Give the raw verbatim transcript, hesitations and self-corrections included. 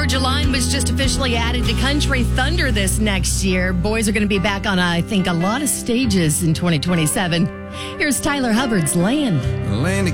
Georgia Line was just officially added to Country Thunder this next year. Boys are going to be back on, I think, a lot of stages in twenty twenty-seven. Here's Tyler Hubbard's Land. Land